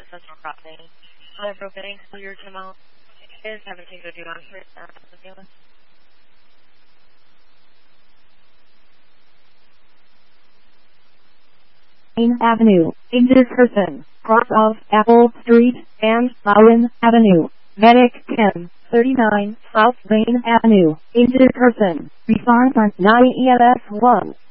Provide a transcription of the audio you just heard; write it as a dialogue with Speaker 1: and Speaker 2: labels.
Speaker 1: Central Crossing. Live opening, clear to mount is 1751 for San
Speaker 2: Main Avenue, exit person, cross of Apple Street and Bowen Avenue. Medic 1039 South Main Avenue, exit person, response on 9 ELS 1.